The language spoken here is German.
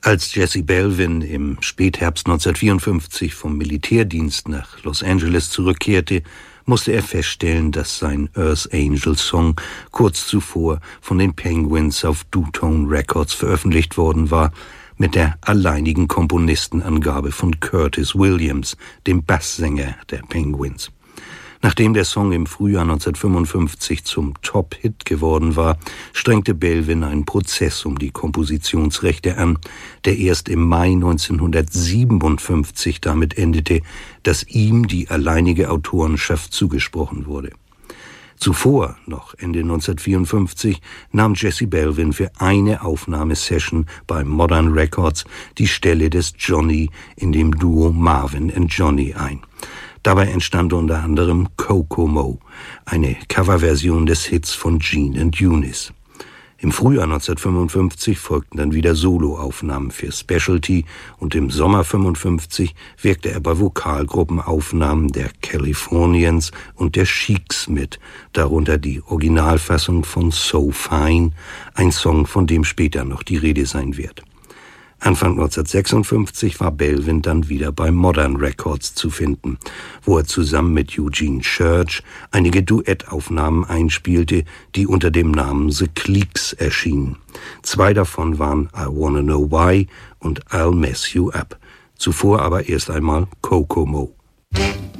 Als Jesse Belvin im Spätherbst 1954 vom Militärdienst nach Los Angeles zurückkehrte, musste er feststellen, dass sein Earth Angel Song kurz zuvor von den Penguins auf Dutone Records veröffentlicht worden war, mit der alleinigen Komponistenangabe von Curtis Williams, dem Basssänger der Penguins. Nachdem der Song im Frühjahr 1955 zum Top-Hit geworden war, strengte Belvin einen Prozess um die Kompositionsrechte an, der erst im Mai 1957 damit endete, dass ihm die alleinige Autorenschaft zugesprochen wurde. Zuvor, noch Ende 1954, nahm Jesse Belvin für eine Aufnahmesession bei Modern Records die Stelle des Johnny in dem Duo Marvin and Johnny ein. Dabei entstand unter anderem Kokomo, eine Coverversion des Hits von Gene and Eunice. Im Frühjahr 1955 folgten dann wieder Soloaufnahmen für Specialty und im Sommer 1955 wirkte er bei Vokalgruppenaufnahmen der Californians und der Chics mit, darunter die Originalfassung von So Fine, ein Song, von dem später noch die Rede sein wird. Anfang 1956 war Belvin dann wieder bei Modern Records zu finden, wo er zusammen mit Eugene Church einige Duettaufnahmen einspielte, die unter dem Namen The Cliques erschienen. 2 davon waren I Wanna Know Why und I'll Mess You Up. Zuvor aber erst einmal Kokomo.